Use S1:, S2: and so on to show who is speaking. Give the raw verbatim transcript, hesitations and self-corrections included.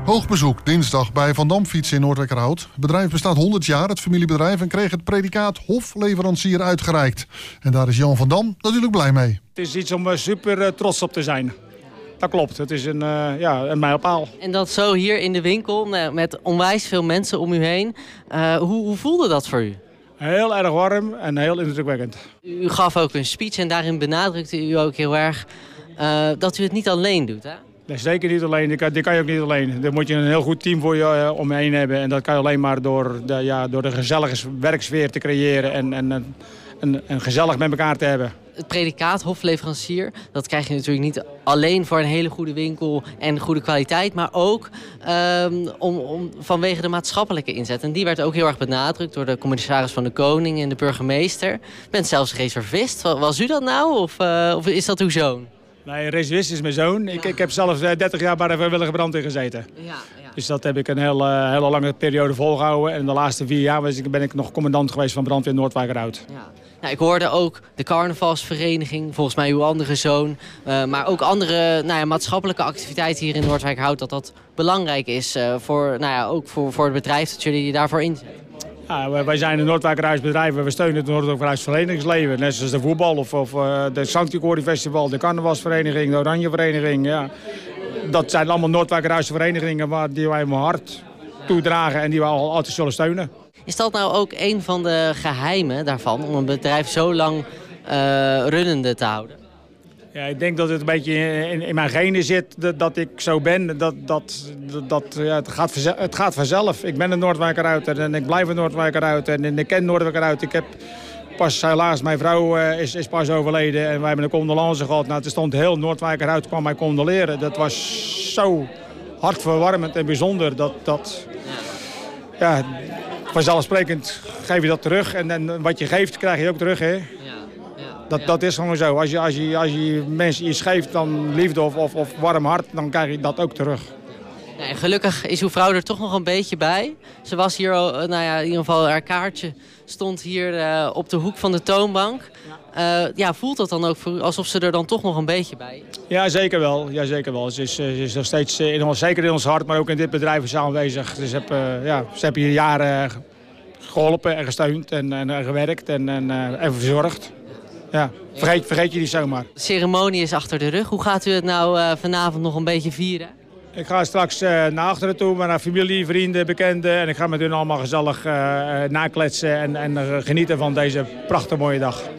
S1: Hoog bezoek dinsdag bij Van Dam Fietsen in Noordwijkerhout. Het bedrijf bestaat honderd jaar, het familiebedrijf, en kreeg het predicaat hofleverancier uitgereikt. En daar is Jan van Dam natuurlijk blij mee.
S2: Het is iets om uh, super uh, trots op te zijn. Dat klopt, het is een, uh, ja, een mijlpaal.
S3: En dat zo hier in de winkel met onwijs veel mensen om u heen. Uh, hoe, hoe voelde dat voor u?
S2: Heel erg warm en heel indrukwekkend.
S3: U gaf ook een speech en daarin benadrukte u ook heel erg uh, dat u het niet alleen doet, hè?
S2: Nee, zeker niet alleen. Die kan, die kan je ook niet alleen. Daar moet je een heel goed team voor je uh, om je heen hebben. En dat kan je alleen maar door de, ja, door de gezellige werksfeer te creëren en, en, en, en gezellig met elkaar te hebben.
S3: Het predicaat hofleverancier, dat krijg je natuurlijk niet alleen voor een hele goede winkel en goede kwaliteit, maar ook um, om, om, vanwege de maatschappelijke inzet. En die werd ook heel erg benadrukt door de commissaris van de Koning en de burgemeester. U bent zelfs reservist. Was u dat nou of, uh, of is dat uw zoon?
S2: Nee, reservist is mijn zoon. Ja. Ik, ik heb zelf dertig jaar bij de vrijwillige brandweer gezeten. Ja, ja. Dus dat heb ik een heel, uh, hele lange periode volgehouden. En de laatste vier jaar ben ik nog commandant geweest van brandweer Noordwijkerhout.
S3: Ja. Nou, ik hoorde ook de carnavalsvereniging, volgens mij uw andere zoon. Uh, maar ook andere nou ja, maatschappelijke activiteiten hier in Noordwijkerhout. Dat dat belangrijk is uh, voor, nou ja, ook voor, voor het bedrijf dat jullie je daarvoor inzetten.
S2: Ja, wij zijn een Noordwijkerhuisbedrijf. We steunen het Noordwijkerhuis verenigingsleven. Net zoals de voetbal of, of uh, de Sancti Festival, de carnavalsvereniging, de Oranjevereniging. Ja. Dat zijn allemaal Noordwijkerhuis verenigingen waar die wij mijn hart toedragen en die we altijd zullen steunen.
S3: Is dat nou ook een van de geheimen daarvan om een bedrijf zo lang uh, runnende te houden?
S2: Ja, ik denk dat het een beetje in, in mijn genen zit dat, dat ik zo ben. Dat, dat, dat, ja, het, gaat vanzelf, het gaat vanzelf. Ik ben een Noordwijkerhuiter en ik blijf een Noordwijkerhuiter en, en ik ken Noordwijkerhuit. Ik heb pas helaas, mijn vrouw uh, is, is pas overleden en wij hebben een condolence gehad. Nou, er stond heel Noordwijkerhuit kwam mij condoleren. Dat was zo hartverwarmend en bijzonder. Dat, dat, ja, vanzelfsprekend geef je dat terug en, en wat je geeft krijg je ook terug, hè? Dat, dat is gewoon zo. Als je, als je, als je mensen iets geeft, dan liefde of, of, of warm hart, dan krijg je dat ook terug.
S3: Nee, gelukkig is uw vrouw er toch nog een beetje bij. Ze was hier, nou ja, in ieder geval haar kaartje stond hier uh, op de hoek van de toonbank. Uh, ja, voelt dat dan ook voor u alsof ze er dan toch nog een beetje bij is?
S2: Ja, zeker wel. Ja, zeker wel. Ze is, ze is nog steeds, in ons, zeker in ons hart, maar ook in dit bedrijf is ze aanwezig. Dus heb, uh, ja, ze hebben hier jaren geholpen en gesteund en, en, en gewerkt en, en, uh, en verzorgd. Ja, vergeet, vergeet je niet zomaar.
S3: De ceremonie is achter de rug. Hoe gaat u het nou uh, vanavond nog een beetje vieren?
S2: Ik ga straks uh, naar achteren toe, naar familie, vrienden, bekenden. En ik ga met hun allemaal gezellig uh, nakletsen en, en uh, genieten van deze prachtige mooie dag.